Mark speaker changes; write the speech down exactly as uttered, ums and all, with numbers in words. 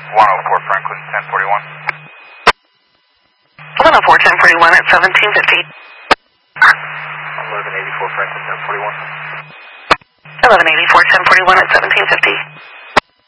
Speaker 1: one oh four Franklin, ten forty-one.
Speaker 2: one oh four, ten forty-one at seventeen fifty.
Speaker 1: eleven eighty-four Franklin, ten forty-one.
Speaker 2: eleven eighty-four, ten forty-one at seventeen fifty.